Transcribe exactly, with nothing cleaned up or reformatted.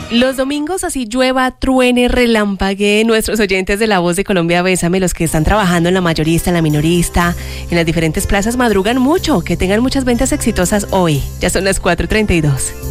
Los domingos, así llueva, truene, relampaguee, nuestros oyentes de La Voz de Colombia, Bésame, los que están trabajando en la mayorista, en la minorista, en las diferentes plazas, madrugan mucho. Que tengan muchas ventas exitosas hoy. Ya son las cuatro treinta y dos.